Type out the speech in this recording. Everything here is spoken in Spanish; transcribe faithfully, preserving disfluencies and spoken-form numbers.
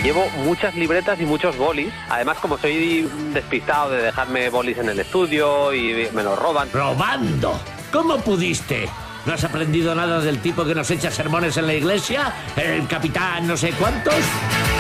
llevo muchas libretas y muchos bolis. Además, como soy despistado de dejarme bolis en el estudio y me los roban. ¡Robando! ¿Cómo pudiste? ¿No has aprendido nada del tipo que nos echa sermones en la iglesia? ¿El capitán no sé cuántos?